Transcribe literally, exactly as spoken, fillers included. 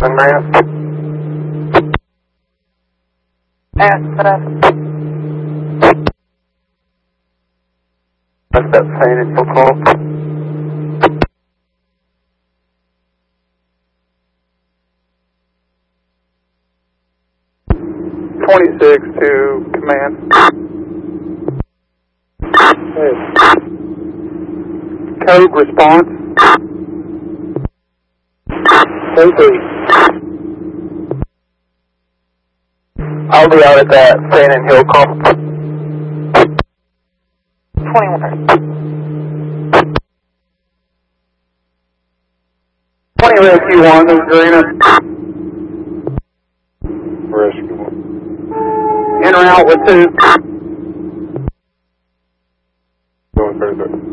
man. Ask That's that Saint in your call. twenty-six to command. Hey. Code response. Three. I'll be out at that Fannin Hill call. twenty-one. twenty Rescue one, this is Green. Rescue one. In or out with two. Going through the